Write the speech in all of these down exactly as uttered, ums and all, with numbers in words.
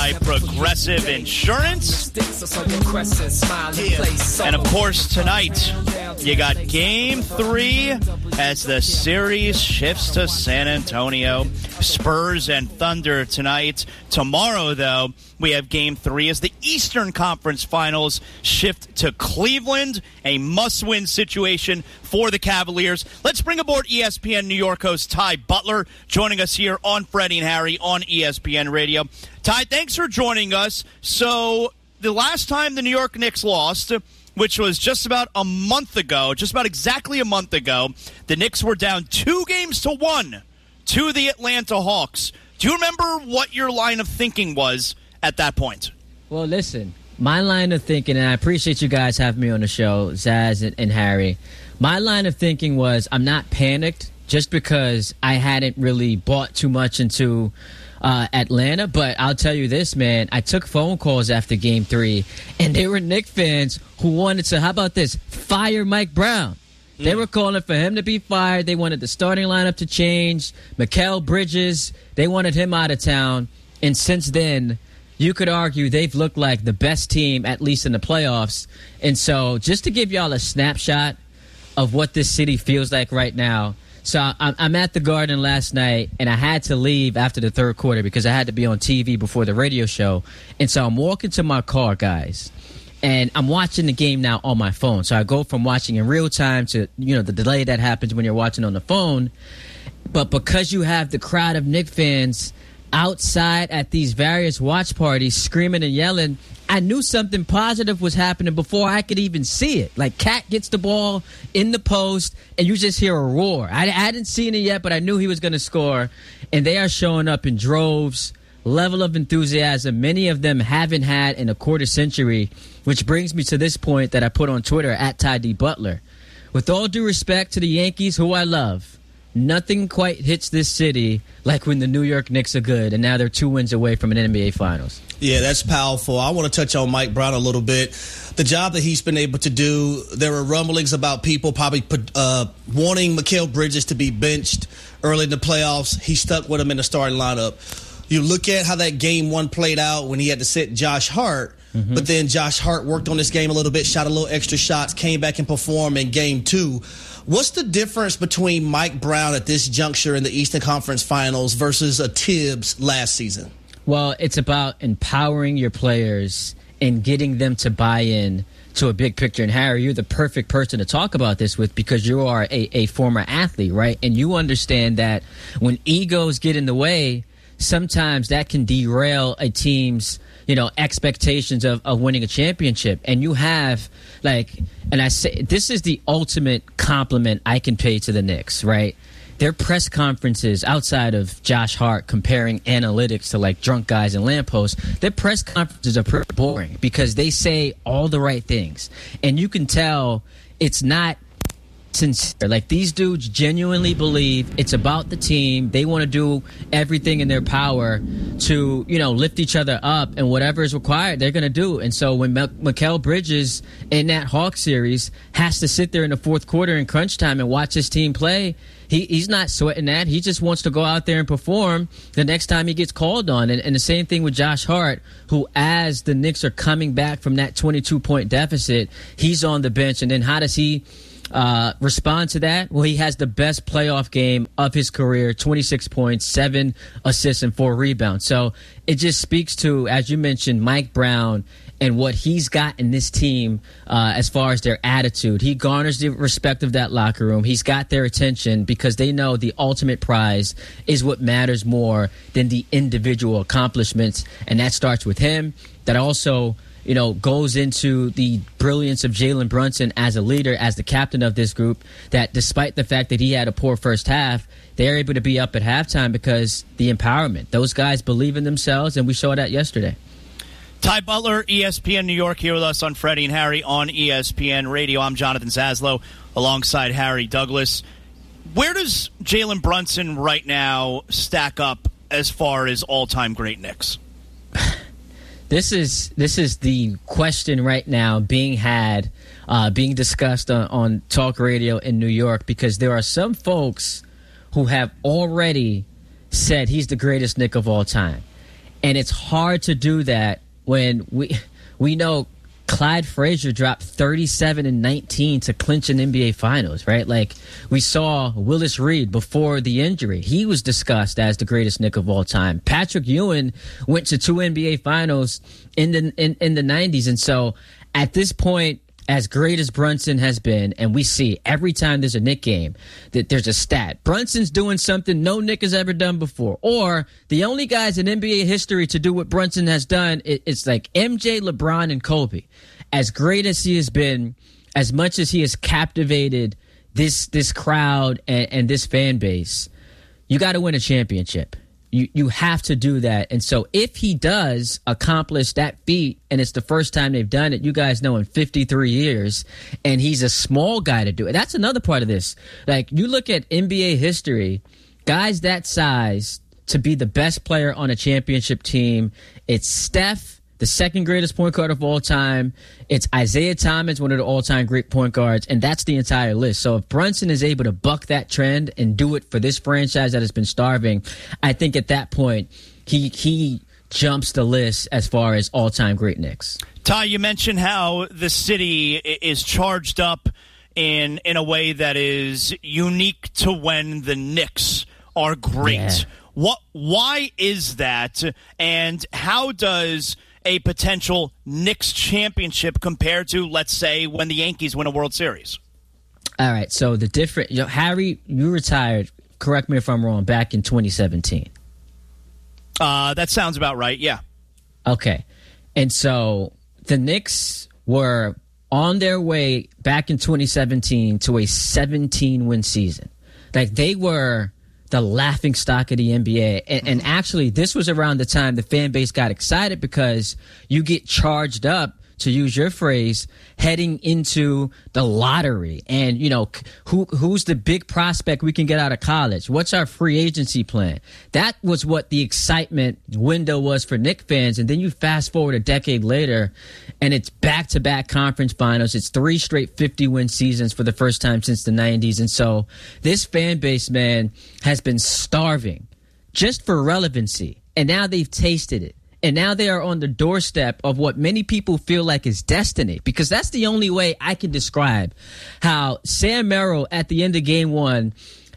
by Progressive Insurance. And, of course, tonight, you got Game three as the series shifts to San Antonio. Spurs and Thunder tonight. Tomorrow, though, we have Game three as the Eastern Conference Finals shift to Cleveland. A must-win situation for the Cavaliers. Let's bring aboard E S P N New York host Ty Butler, joining us here on Freddie and Harry on E S P N Radio. Ty, thanks for joining us. So the last time the New York Knicks lost, which was just about a month ago, just about exactly a month ago, the Knicks were down two games to one to the Atlanta Hawks. Do you remember what your line of thinking was at that point? Well, listen, my line of thinking, and I appreciate you guys having me on the show, Zaz and, and Harry. My line of thinking was I'm not panicked just because I hadn't really bought too much into uh, Atlanta. But I'll tell you this, man, I took phone calls after Game three, and they were Knicks fans who wanted to, how about this, fire Mike Brown. Mm. They were calling for him to be fired. They wanted the starting lineup to change. Mikal Bridges, they wanted him out of town. And since then, you could argue they've looked like the best team, at least in the playoffs. And so just to give y'all a snapshot of what this city feels like right now. So I'm at the Garden last night, and I had to leave after the third quarter because I had to be on T V before the radio show. And so I'm walking to my car, guys, and I'm watching the game now on my phone. So I go from watching in real time to, you know, the delay that happens when you're watching on the phone. But because you have the crowd of Knicks fans outside at these various watch parties screaming and yelling, I knew something positive was happening before I could even see it. Like, Cat gets the ball in the post, and you just hear a roar. I, I hadn't seen it yet, but I knew he was going to score. And they are showing up in droves, level of enthusiasm many of them haven't had in a quarter century, which brings me to this point that I put on Twitter, at Ty D. Butler. With all due respect to the Yankees, who I love, nothing quite hits this city like when the New York Knicks are good, and now they're two wins away from an N B A Finals. Yeah, that's powerful. I want to touch on Mike Brown a little bit. The job that he's been able to do, there were rumblings about people probably uh, wanting Mikal Bridges to be benched early in the playoffs. He stuck with him in the starting lineup. You look at how that game one played out when he had to sit Josh Hart, mm-hmm. but then Josh Hart worked on this game a little bit, shot a little extra shots, came back and performed in game two. What's the difference between Mike Brown at this juncture in the Eastern Conference Finals versus a Tibbs last season? Well, it's about empowering your players and getting them to buy in to a big picture. And, Harry, you're the perfect person to talk about this with because you are a, a former athlete, right? And you understand that when egos get in the way, sometimes that can derail a team's, you know, expectations of, of winning a championship. And you have, like, and I say this is the ultimate compliment I can pay to the Knicks, right? Their press conferences, outside of Josh Hart comparing analytics to, like, drunk guys and lampposts, their press conferences are pretty boring because they say all the right things. And you can tell it's not sincere. Like, these dudes genuinely believe it's about the team. They want to do everything in their power to, you know, lift each other up, and whatever is required, they're going to do. And so when M- Mikal Bridges in that Hawks series has to sit there in the fourth quarter in crunch time and watch his team play, he, he's not sweating that. He just wants to go out there and perform the next time he gets called on. And, and the same thing with Josh Hart, who, as the Knicks are coming back from that twenty-two point deficit, he's on the bench. And then how does he Uh, respond to that? Well, he has the best playoff game of his career, twenty-six points, seven assists, and four rebounds. So it just speaks to, as you mentioned, Mike Brown and what he's got in this team uh, as far as their attitude. He garners the respect of that locker room. He's got their attention because they know the ultimate prize is what matters more than the individual accomplishments, and that starts with him. That also, you know, goes into the brilliance of Jalen Brunson as a leader, as the captain of this group, that despite the fact that he had a poor first half, they're able to be up at halftime because the empowerment. Those guys believe in themselves, and we saw that yesterday. Ty Butler, E S P N New York, here with us on Freddie and Harry on E S P N Radio. I'm Jonathan Zaslow alongside Harry Douglas. Where does Jalen Brunson right now stack up as far as all-time great Knicks? This is this is the question right now being had, uh, being discussed on, on talk radio in New York, because there are some folks who have already said he's the greatest Knick of all time. And it's hard to do that when we we know Clyde Frazier dropped thirty-seven and nineteen to clinch an N B A Finals, right? Like, we saw Willis Reed before the injury. He was discussed as the greatest Knick of all time. Patrick Ewing went to two N B A Finals in the in, in the nineties. And so at this point, as great as Brunson has been, and we see every time there's a Knick game that there's a stat. Brunson's doing something no Knick has ever done before. Or the only guys in N B A history to do what Brunson has done, it, it's like M J, LeBron, and Kobe. As great as he has been, as much as he has captivated this this crowd and, and this fan base, you got to win a championship. You you have to do that. And so if he does accomplish that feat, and it's the first time they've done it, you guys know, in fifty-three years, and he's a small guy to do it. That's another part of this. Like, you look at N B A history, guys that size to be the best player on a championship team, it's Steph, the second greatest point guard of all time. It's Isaiah Thomas, one of the all-time great point guards, and that's the entire list. So if Brunson is able to buck that trend and do it for this franchise that has been starving, I think at that point he he jumps the list as far as all-time great Knicks. Ty, you mentioned how the city is charged up in in a way that is unique to when the Knicks are great. Yeah. What? Why is that, and how does a potential Knicks championship compared to, let's say, when the Yankees win a World Series? All right, so the different, you know, Harry, you retired, correct me if I'm wrong, back in twenty seventeen. Uh, that sounds about right, yeah. Okay, and so the Knicks were on their way back in twenty seventeen to a seventeen-win season. Like, they were the laughing stock of the N B A. And, and actually, this was around the time the fan base got excited because you get charged up, to use your phrase, heading into the lottery. And, you know, who who's the big prospect we can get out of college? What's our free agency plan? That was what the excitement window was for Knicks fans. And then you fast forward a decade later, and it's back-to-back conference finals. It's three straight fifty-win seasons for the first time since the nineties. And so this fan base, man, has been starving just for relevancy. And now they've tasted it. And now they are on the doorstep of what many people feel like is destiny, because that's the only way I can describe how Sam Merrill at the end of game one,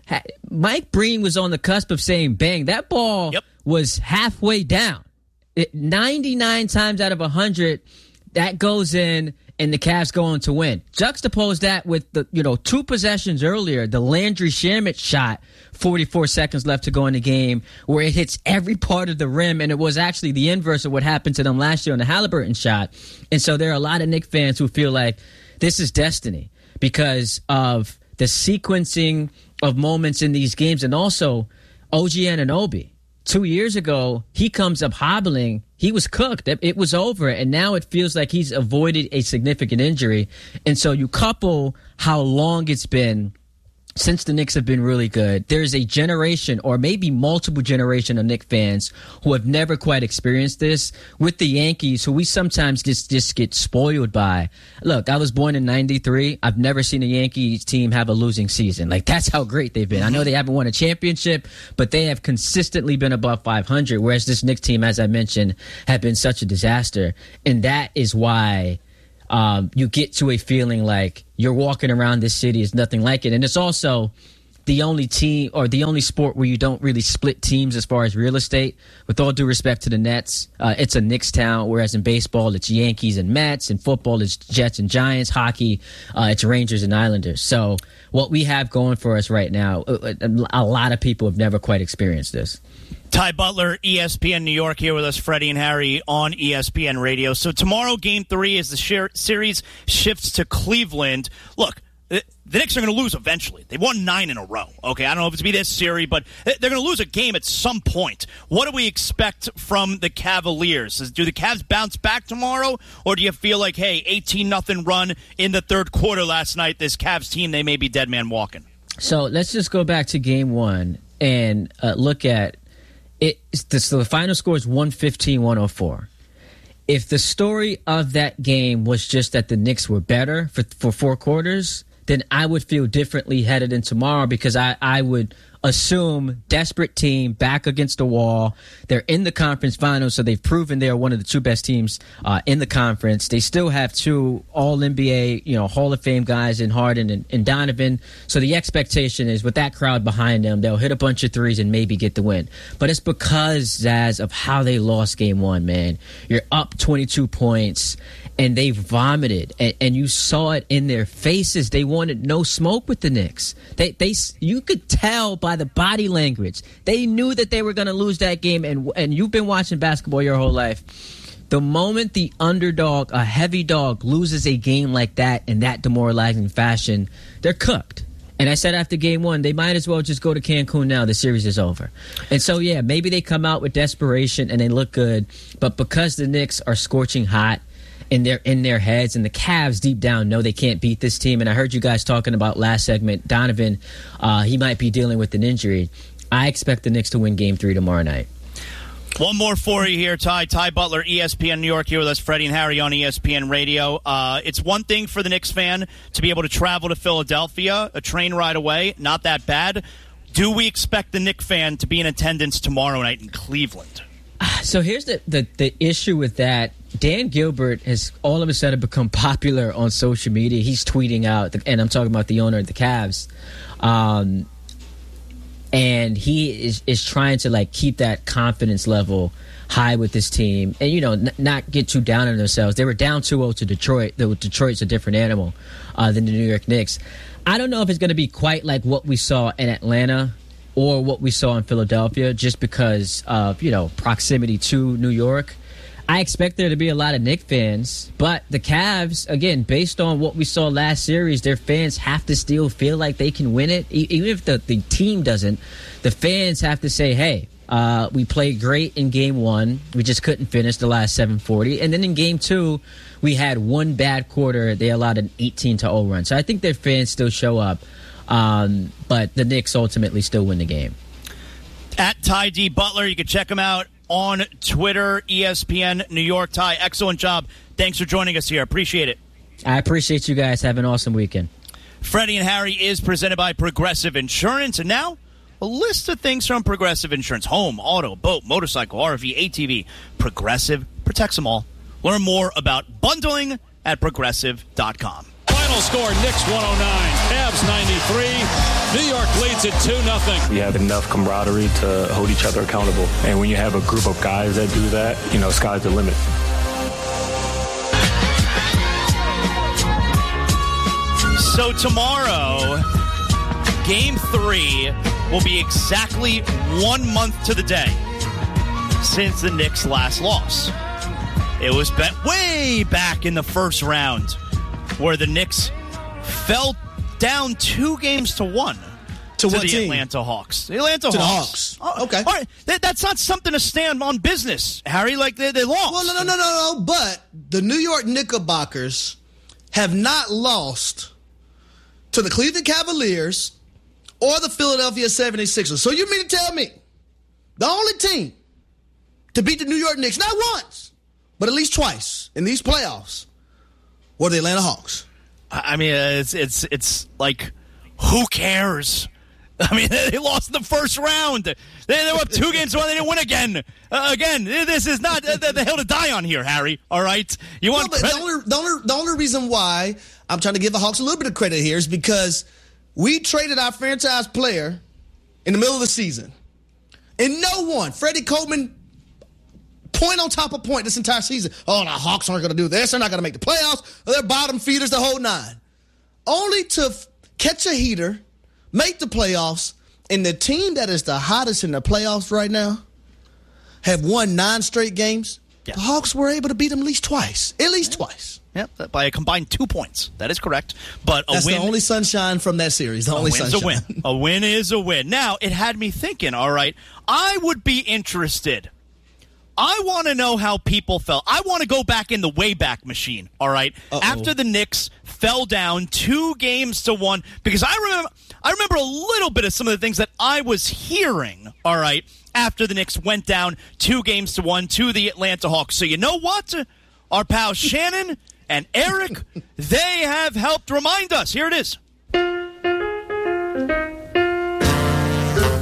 Mike Breen was on the cusp of saying, bang, that ball yep. was halfway down. It, ninety-nine times out of one hundred, that goes in and the Cavs go on to win. Juxtapose that with the, you know, two possessions earlier, the Landry Shamet shot, forty-four seconds left to go in the game, where it hits every part of the rim, and it was actually the inverse of what happened to them last year on the Halliburton shot. And so there are a lot of Knicks fans who feel like this is destiny because of the sequencing of moments in these games. And also O G Anunoby. Two years ago, he comes up hobbling. He was cooked. It was over. And now it feels like he's avoided a significant injury. And so you couple how long it's been since the Knicks have been really good. There's a generation, or maybe multiple generation of Knicks fans who have never quite experienced this with the Yankees, who we sometimes just, just get spoiled by. Look, I was born in ninety-three. I've never seen a Yankees team have a losing season. Like, that's how great they've been. I know they haven't won a championship, but they have consistently been above five hundred, whereas this Knicks team, as I mentioned, have been such a disaster. And that is why Um, you get to a feeling like you're walking around this city is nothing like it. And it's also the only team or the only sport where you don't really split teams as far as real estate. With all due respect to the Nets, uh, it's a Knicks town, whereas in baseball, it's Yankees and Mets. In football, it's Jets and Giants. Hockey, uh, it's Rangers and Islanders. So what we have going for us right now, a, a lot of people have never quite experienced this. Ty Butler, E S P N New York, here with us, Freddie and Harry on E S P N Radio. So tomorrow, Game three, as the shir- series shifts to Cleveland. Look, the, the Knicks are going to lose eventually. They've won nine in a row. Okay, I don't know if it's going to be this series, but they're going to lose a game at some point. What do we expect from the Cavaliers? Do the Cavs bounce back tomorrow, or do you feel like, hey, eighteen nothing run in the third quarter last night, this Cavs team, they may be dead man walking? So let's just go back to game one and uh, look at it. So the final score is one fifteen one oh four. If the story of that game was just that the Knicks were better for, for four quarters, then I would feel differently headed in tomorrow, because I, I would assume desperate team back against the wall. They're in the conference finals, so they've proven they're one of the two best teams uh, in the conference. They still have two all N B A, you know, Hall of Fame guys in Harden and, and Donovan. So the expectation is with that crowd behind them, they'll hit a bunch of threes and maybe get the win. But it's because, Zaz, of how they lost game one, man. You're up twenty-two points, and they vomited, and, and you saw it in their faces. They wanted no smoke with the Knicks. They, they, you could tell by the body language. They knew that they were going to lose that game, and and you've been watching basketball your whole life. The moment the underdog, a heavy dog, loses a game like that in that demoralizing fashion, they're cooked. And I said after game one, they might as well just go to Cancun now. The series is over. And so, yeah, maybe they come out with desperation and they look good, but because the Knicks are scorching hot, in their in their heads, and the Cavs deep down know they can't beat this team. And I heard you guys talking about last segment, Donovan, uh, he might be dealing with an injury. I expect the Knicks to win game three tomorrow night. One more for you here, Ty. Ty Butler, E S P N New York, here with us, Freddie and Harry on E S P N Radio. Uh, it's one thing for the Knicks fan to be able to travel to Philadelphia, a train ride away, not that bad. Do we expect the Knicks fan to be in attendance tomorrow night in Cleveland? So here's the, the, the issue with that. Dan Gilbert has all of a sudden become popular on social media. He's tweeting out, and I'm talking about the owner of the Cavs, um, and he is, is trying to like keep that confidence level high with this team, and you know, n- not get too down on themselves. They were down two oh to Detroit. Though Detroit's a different animal uh, than the New York Knicks. I don't know if it's going to be quite like what we saw in Atlanta or what we saw in Philadelphia, just because of, you know, proximity to New York. I expect there to be a lot of Knicks fans, but the Cavs, again, based on what we saw last series, their fans have to still feel like they can win it. E- even if the, the team doesn't, the fans have to say, hey, uh, we played great in game one. We just couldn't finish the last seven forty. And then in game two, we had one bad quarter. They allowed an eighteen to oh run. So I think their fans still show up. Um, but the Knicks ultimately still win the game. At Ty D. Butler, you can check him out on Twitter, E S P N New York. Ty, excellent job. Thanks for joining us here. Appreciate it. I appreciate you guys. Have an awesome weekend. Freddie and Harry is presented by Progressive Insurance. And now, a list of things from Progressive Insurance. Home, auto, boat, motorcycle, R V, A T V. Progressive protects them all. Learn more about bundling at progressive dot com. Final score, Knicks one oh nine, Cavs ninety-three. New York leads it two nothing. We have enough camaraderie to hold each other accountable. And when you have a group of guys that do that, you know, sky's the limit. So tomorrow, game three will be exactly one month to the day since the Knicks' last loss. It was bet way back in the first round where the Knicks fell down two games to one to, to what the team? Atlanta Hawks. The Atlanta to Hawks. the Hawks. Oh, okay. All right. That, that's not something to stand on business, Harry. Like, they, they lost. Well, no, no, no, no, no. But the New York Knickerbockers have not lost to the Cleveland Cavaliers or the Philadelphia seventy-sixers. So you mean to tell me the only team to beat the New York Knicks, not once, but at least twice in these playoffs, were the Atlanta Hawks? I mean, it's it's it's like, who cares? I mean, they lost the first round. They, they were up two games to one. They didn't win again. Uh, again, this is not the, the hill to die on here, Harry. All right? You want no, but the, only, the, only, the only reason why I'm trying to give the Hawks a little bit of credit here is because we traded our franchise player in the middle of the season. And no one, Freddie Coleman, point on top of point this entire season. Oh, the Hawks aren't going to do this. They're not going to make the playoffs. They're bottom feeders the whole nine. Only to f- catch a heater, make the playoffs, and the team that is the hottest in the playoffs right now have won nine straight games. Yeah. The Hawks were able to beat them at least twice. At least yeah. twice. Yep, by a combined two points. That is correct. But a That's win, the only sunshine from that series. The a only win sunshine. is a win. A win is a win. Now, it had me thinking, all right, I would be interested. I want to know how people felt. I want to go back in the Wayback Machine, all right? Uh-oh. After the Knicks fell down two games to one, because I remember I remember a little bit of some of the things that I was hearing, all right, after the Knicks went down two games to one to the Atlanta Hawks. So you know what? Our pals Shannon and Eric, they have helped remind us. Here it is.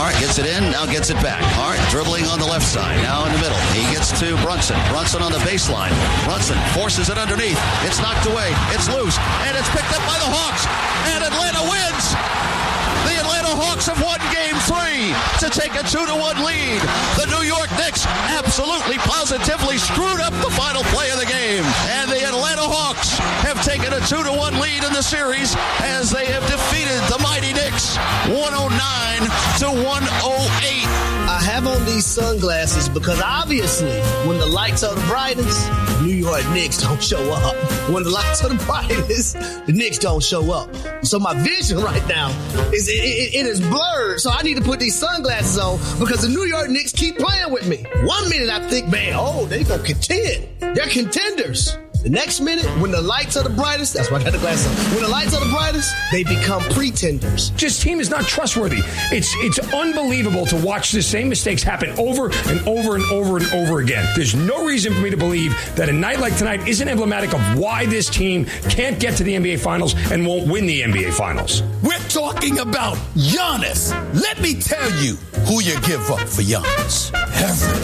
Hart gets it in, now gets it back. Hart dribbling on the left side, now in the middle. He gets to Brunson. Brunson on the baseline. Brunson forces it underneath. It's knocked away. It's loose. And it's picked up by the Hawks. And Atlanta wins. The Atlanta Hawks have won game three to take a two to one lead. The New York Knicks absolutely, positively screwed up the final play of the game. And the Atlanta Hawks have taken a two to one lead in the series as they have defeated the mighty Knicks one oh nine to one oh eight. I have on these sunglasses because obviously when the lights are the brightest, New York Knicks don't show up. When the lights are the brightest, the Knicks don't show up. So my vision right now is it, it, it is blurred. So I need to put these sunglasses on because the New York Knicks keep playing with me. One minute I think, man, oh, they gonna contend. They're contenders. The next minute, when the lights are the brightest, that's why I got the glasses on. When the lights are the brightest, they become pretenders. This team is not trustworthy. It's it's unbelievable to watch the same mistakes happen over and over and over and over again. There's no reason for me to believe that a night like tonight isn't emblematic of why this team can't get to the N B A Finals and won't win the N B A Finals. We're talking about Giannis. Let me tell you who you give up for Giannis. Every